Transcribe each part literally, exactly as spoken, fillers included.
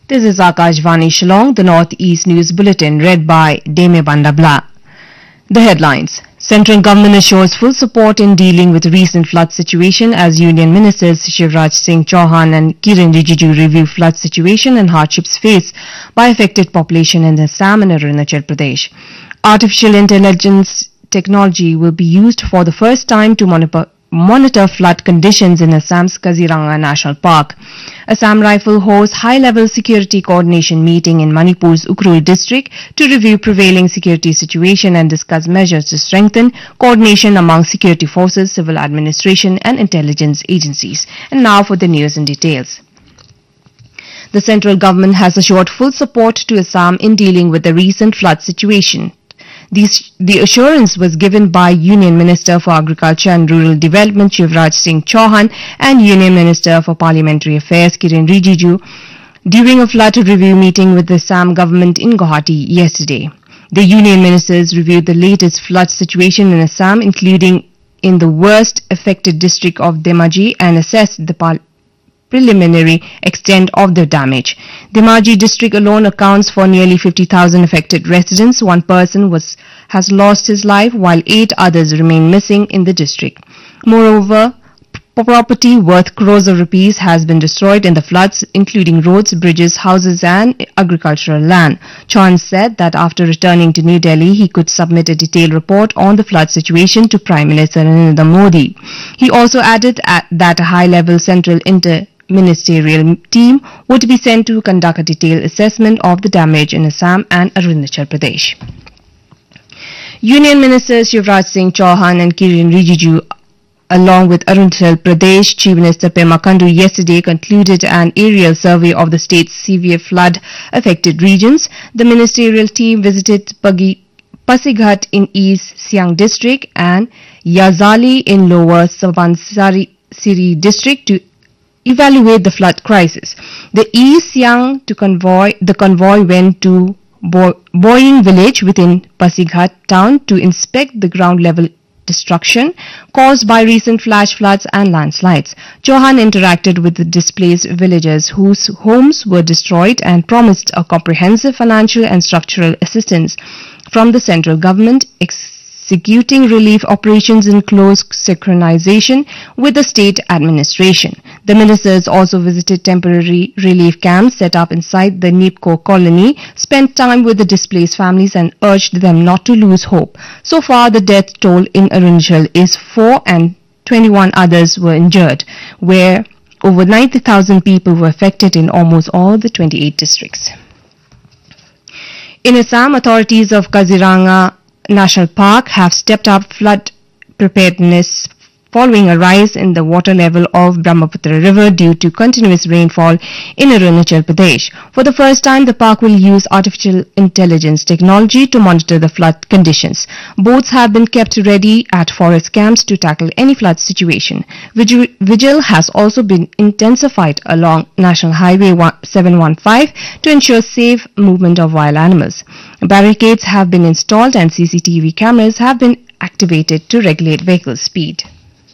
This is Akashvani Shillong, the Northeast News Bulletin, read by Deme Bandabla. The headlines. Central government assures full support in dealing with recent flood situation as Union Ministers Shivraj Singh Chauhan and Kiren Rijiju review flood situation and hardships faced by affected population in Assam and Arunachal Pradesh. Artificial intelligence technology will be used for the first time to monitor monitor flood conditions in Assam's Kaziranga National Park. Assam Rifle holds high-level security coordination meeting in Manipur's Ukhrul district to review prevailing security situation and discuss measures to strengthen coordination among security forces, civil administration and intelligence agencies. And now for the news in details. The central government has assured full support to Assam in dealing with the recent flood situation. These, the assurance was given by Union Minister for Agriculture and Rural Development Shivraj Singh Chauhan and Union Minister for Parliamentary Affairs Kiren Rijiju during a flood review meeting with the Assam government in Guwahati yesterday. The Union Ministers reviewed the latest flood situation in Assam, including in the worst affected district of Dhemaji, and assessed the par- preliminary extent of the damage. Dhemaji district alone accounts for nearly fifty thousand affected residents. One person was has lost his life while eight others remain missing in the district. Moreover, property worth crores of rupees has been destroyed in the floods, including roads, bridges, houses and agricultural land. Chauhan said that after returning to New Delhi, he could submit a detailed report on the flood situation to Prime Minister Narendra Modi. He also added that a high-level central inter ministerial team would be sent to conduct a detailed assessment of the damage in Assam and Arunachal Pradesh. Union Ministers Shivraj Singh Chauhan and Kiren Rijiju, along with Arunachal Pradesh Chief Minister Pema Khandu, yesterday concluded an aerial survey of the state's severe flood-affected regions. The ministerial team visited Pagi, Pasighat in East Siang district and Yazali in Lower Subansiri district to evaluate the flood crisis. The East Siang to convoy, the convoy went to Bo- Boying village within Pasighat town to inspect the ground level destruction caused by recent flash floods and landslides. Chauhan interacted with the displaced villagers whose homes were destroyed and promised a comprehensive financial and structural assistance from the central government, executing relief operations in close synchronization with the state administration. The ministers also visited temporary relief camps set up inside the Nipko colony, spent time with the displaced families and urged them not to lose hope. So far, the death toll in Arunachal is four and twenty-one others were injured, where over ninety thousand people were affected in almost all the twenty-eight districts. In Assam, authorities of Kaziranga National Park have stepped up flood preparedness following a rise in the water level of Brahmaputra River due to continuous rainfall in Arunachal Pradesh. For the first time, the park will use artificial intelligence technology to monitor the flood conditions. Boats have been kept ready at forest camps to tackle any flood situation. Vigil has also been intensified along National Highway seven one five to ensure safe movement of wild animals. Barricades have been installed and C C T V cameras have been activated to regulate vehicle speed.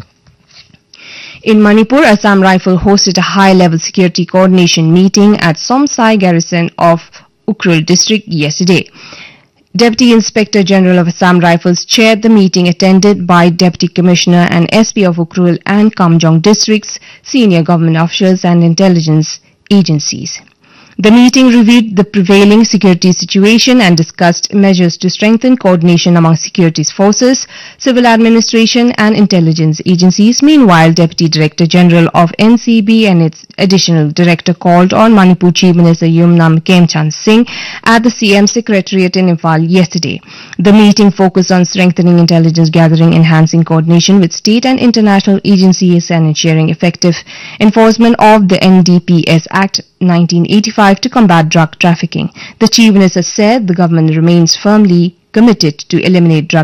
In Manipur, Assam Rifle hosted a high-level security coordination meeting at Somsai garrison of Ukhrul district yesterday. Deputy Inspector General of Assam Rifles chaired the meeting, attended by Deputy Commissioner and S P of Ukhrul and Kamjong districts, senior government officials and intelligence agencies. The meeting reviewed the prevailing security situation and discussed measures to strengthen coordination among security forces, civil administration and intelligence agencies. Meanwhile, Deputy Director General of N C B and its additional director called on Manipur Chief Minister Yumnam Khemchand Singh at the C M Secretariat in Imphal yesterday. The meeting focused on strengthening intelligence gathering, enhancing coordination with state and international agencies and ensuring effective enforcement of the N D P S Act nineteen eighty-five to combat drug trafficking. The Chief Minister said the government remains firmly committed to eliminate drug